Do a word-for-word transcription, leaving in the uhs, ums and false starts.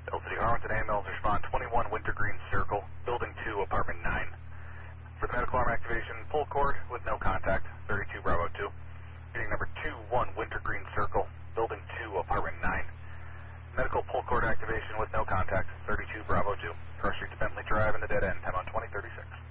L City Harlington ambulance respond twenty-one Wintergreen Circle, Building two, Apartment nine. For the medical arm activation, pull cord with no contact, thirty-two Bravo two. Meeting number two one Wintergreen Circle, Building two, Apartment nine. Medical pull cord activation with no contact, thirty-two Bravo two. Cross Street to Bentley Drive in the dead end, time on twenty thirty-six.